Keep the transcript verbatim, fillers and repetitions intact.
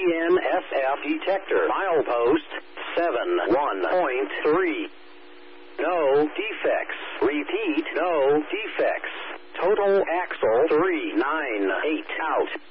N S F detector. Milepost seven one point three. No defects. Repeat, no defects. Total axle three nine eight out.